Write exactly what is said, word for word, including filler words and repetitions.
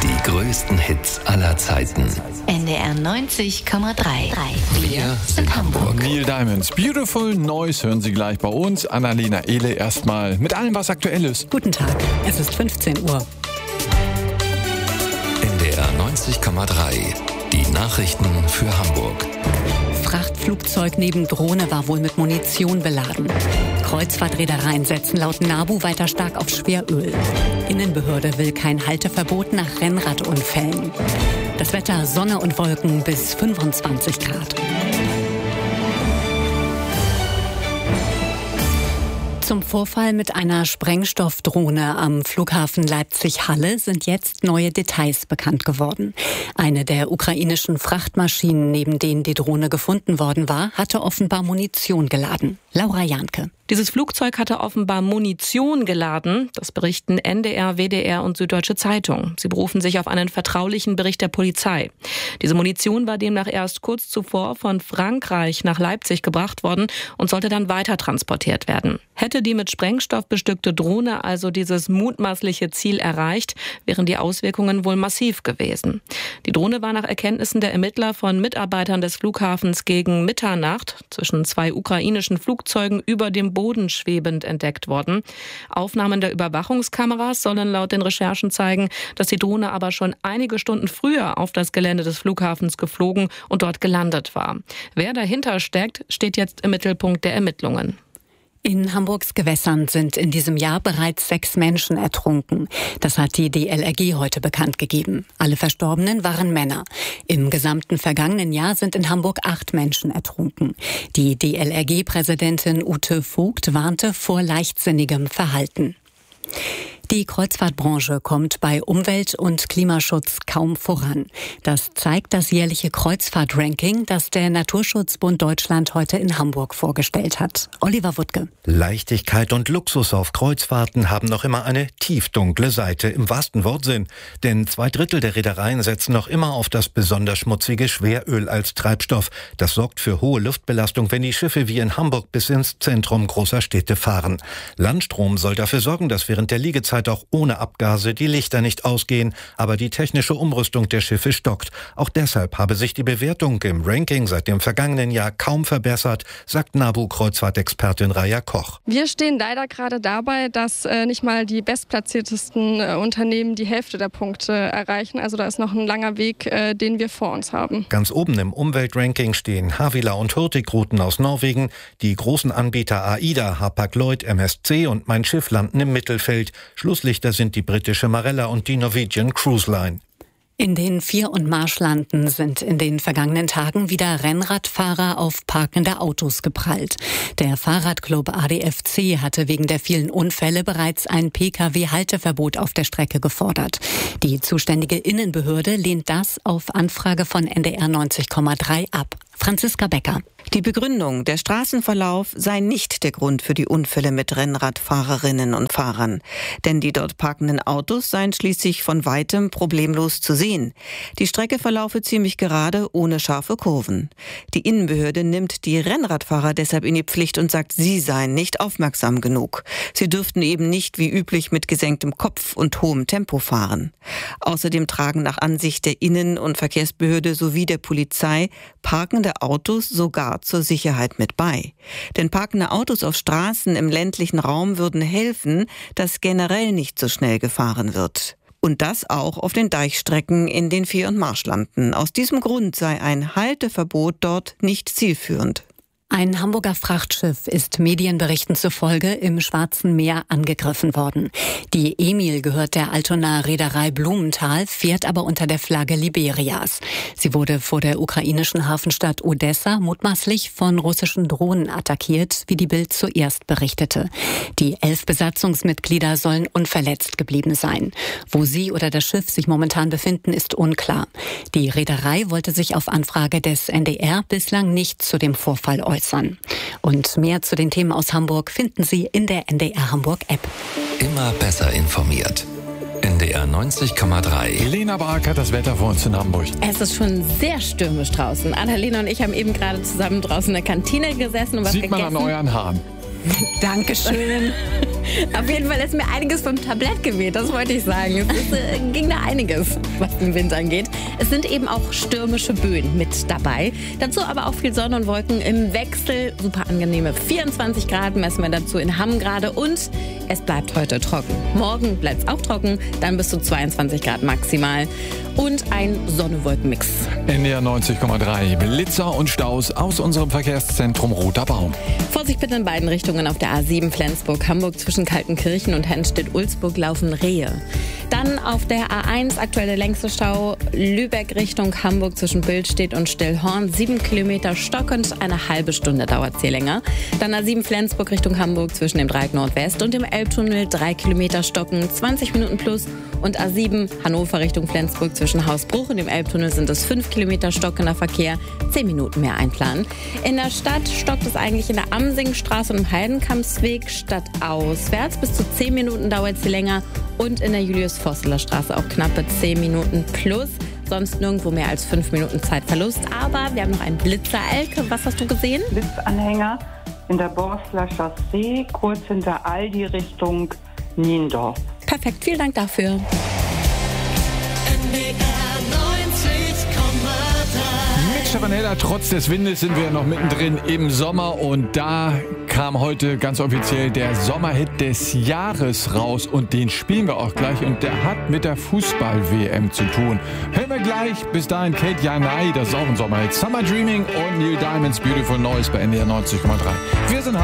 Die größten Hits aller Zeiten. N D R neunzig Komma drei. Wir sind Hamburg. Neil Diamonds Beautiful Noise hören Sie gleich bei uns. Annalena Ehle erstmal mit allem, was aktuell ist. Guten Tag, es ist fünfzehn Uhr. N D R neunzig Komma drei. Die Nachrichten für Hamburg. Frachtflugzeug neben Drohne war wohl mit Munition beladen. Kreuzfahrtreedereien setzen laut NABU weiter stark auf Schweröl. Innenbehörde will kein Halteverbot nach Rennradunfällen. Das Wetter Sonne und Wolken bis fünfundzwanzig Grad. Zum Vorfall mit einer Sprengstoffdrohne am Flughafen Leipzig-Halle sind jetzt neue Details bekannt geworden. Eine der ukrainischen Frachtmaschinen, neben denen die Drohne gefunden worden war, hatte offenbar Munition geladen. Laura Janke. Dieses Flugzeug hatte offenbar Munition geladen. Das berichten N D R, W D R und Süddeutsche Zeitung. Sie berufen sich auf einen vertraulichen Bericht der Polizei. Diese Munition war demnach erst kurz zuvor von Frankreich nach Leipzig gebracht worden und sollte dann weiter transportiert werden. Hätte die mit Sprengstoff bestückte Drohne also dieses mutmaßliche Ziel erreicht, wären die Auswirkungen wohl massiv gewesen. Die Drohne war nach Erkenntnissen der Ermittler von Mitarbeitern des Flughafens gegen Mitternacht zwischen zwei ukrainischen Flugzeugen über dem Boden schwebend entdeckt worden. Aufnahmen der Überwachungskameras sollen laut den Recherchen zeigen, dass die Drohne aber schon einige Stunden früher auf das Gelände des Flughafens geflogen und dort gelandet war. Wer dahinter steckt, steht jetzt im Mittelpunkt der Ermittlungen. In Hamburgs Gewässern sind in diesem Jahr bereits sechs Menschen ertrunken. Das hat die D L R G heute bekannt gegeben. Alle Verstorbenen waren Männer. Im gesamten vergangenen Jahr sind in Hamburg acht Menschen ertrunken. Die D L R G-Präsidentin Ute Vogt warnte vor leichtsinnigem Verhalten. Die Kreuzfahrtbranche kommt bei Umwelt- und Klimaschutz kaum voran. Das zeigt das jährliche Kreuzfahrt-Ranking, das der Naturschutzbund Deutschland heute in Hamburg vorgestellt hat. Oliver Wuttke. Leichtigkeit und Luxus auf Kreuzfahrten haben noch immer eine tiefdunkle Seite im wahrsten Wortsinn. Denn zwei Drittel der Reedereien setzen noch immer auf das besonders schmutzige Schweröl als Treibstoff. Das sorgt für hohe Luftbelastung, wenn die Schiffe wie in Hamburg bis ins Zentrum großer Städte fahren. Landstrom soll dafür sorgen, dass während der Liegezeit auch ohne Abgase die Lichter nicht ausgehen, aber die technische Umrüstung der Schiffe stockt. Auch deshalb habe sich die Bewertung im Ranking seit dem vergangenen Jahr kaum verbessert, sagt NABU-Kreuzfahrtexpertin Raja Koch. Wir stehen leider gerade dabei, dass äh, nicht mal die bestplatziertesten äh, Unternehmen die Hälfte der Punkte erreichen. Also da ist noch ein langer Weg, äh, den wir vor uns haben. Ganz oben im Umweltranking stehen Havila und Hurtigruten aus Norwegen. Die großen Anbieter AIDA, Hapag-Lloyd, M S C und Mein Schiff landen im Mittelfeld. Schlusslichter sind die britische Marella und die Norwegian Cruise Line. In den Vier- und Marschlanden sind in den vergangenen Tagen wieder Rennradfahrer auf parkende Autos geprallt. Der Fahrradclub A D F C hatte wegen der vielen Unfälle bereits ein P K W-Halteverbot auf der Strecke gefordert. Die zuständige Innenbehörde lehnt das auf Anfrage von N D R neunzig Komma drei ab. Franziska Becker. Die Begründung, der Straßenverlauf sei nicht der Grund für die Unfälle mit Rennradfahrerinnen und Fahrern. Denn die dort parkenden Autos seien schließlich von weitem problemlos zu sehen. Die Strecke verlaufe ziemlich gerade, ohne scharfe Kurven. Die Innenbehörde nimmt die Rennradfahrer deshalb in die Pflicht und sagt, sie seien nicht aufmerksam genug. Sie dürften eben nicht wie üblich mit gesenktem Kopf und hohem Tempo fahren. Außerdem tragen nach Ansicht der Innen- und Verkehrsbehörde sowie der Polizei parkende Autos sogar zur Sicherheit mit bei. Denn parkende Autos auf Straßen im ländlichen Raum würden helfen, dass generell nicht so schnell gefahren wird. Und das auch auf den Deichstrecken in den Vier- und Marschlanden. Aus diesem Grund sei ein Halteverbot dort nicht zielführend. Ein Hamburger Frachtschiff ist Medienberichten zufolge im Schwarzen Meer angegriffen worden. Die Emil gehört der Altonaer Reederei Blumenthal, fährt aber unter der Flagge Liberias. Sie wurde vor der ukrainischen Hafenstadt Odessa mutmaßlich von russischen Drohnen attackiert, wie die Bild zuerst berichtete. Die elf Besatzungsmitglieder sollen unverletzt geblieben sein. Wo sie oder das Schiff sich momentan befinden, ist unklar. Die Reederei wollte sich auf Anfrage des N D R bislang nicht zu dem Vorfall äußern. Und mehr zu den Themen aus Hamburg finden Sie in der N D R Hamburg App. Immer besser informiert. N D R neunzig Komma drei. Helena Bark hat das Wetter für uns in Hamburg. Es ist schon sehr stürmisch draußen. Annalena und ich haben eben gerade zusammen draußen in der Kantine gesessen und was Sieht gegessen. man an euren Haaren. Dankeschön. Auf jeden Fall ist mir einiges vom Tablett geweht, das wollte ich sagen. Es ist, äh, ging da einiges, was den Wind angeht. Es sind eben auch stürmische Böen mit dabei. Dazu aber auch viel Sonne und Wolken im Wechsel. Super angenehme vierundzwanzig Grad messen wir dazu in Hamm gerade. Und es bleibt heute trocken. Morgen bleibt es auch trocken, dann bis zu zweiundzwanzig Grad maximal. Und ein Sonne-Wolken-Mix. N D R neunzig Komma drei. Blitzer und Staus aus unserem Verkehrszentrum Roter Baum. Vorsicht bitte in beiden Richtungen auf der A sieben Flensburg-Hamburg zwischen Kaltenkirchen und Hennstedt-Ulzburg laufen Rehe. Dann auf der A eins aktuell der längste Stau Lübeck Richtung Hamburg zwischen Billstedt und Stillhorn. Sieben Kilometer stockend, eine halbe Stunde dauert es hier länger. Dann A sieben Flensburg Richtung Hamburg zwischen dem Dreieck Nordwest und dem Elbtunnel. Drei Kilometer stocken, zwanzig Minuten plus. Und A sieben Hannover Richtung Flensburg zwischen Hausbruch und dem Elbtunnel sind es fünf Kilometer stockender Verkehr. Zehn Minuten mehr einplanen. In der Stadt stockt es eigentlich in der Amsingstraße und im Heidenkampsweg stadtauswärts. Bis zu zehn Minuten dauert es hier länger. Und in der Julius-Vosseler Straße auch knappe zehn Minuten plus. Sonst nirgendwo mehr als fünf Minuten Zeitverlust. Aber wir haben noch einen Blitzer. Elke, was hast du gesehen? Blitzanhänger in der Borsler Chaussee, kurz hinter Aldi Richtung Niendorf. Perfekt, vielen Dank dafür. Mit Stefanella, trotz des Windes sind wir noch mittendrin im Sommer und da kam heute ganz offiziell der Sommerhit des Jahres raus und den spielen wir auch gleich und der hat mit der Fußball-W M zu tun. Hören wir gleich, bis dahin Kate Janai, das ist auch ein Sommerhit. Summer Dreaming und Neil Diamonds Beautiful Noise bei N D R neunzig Komma drei. Wir sind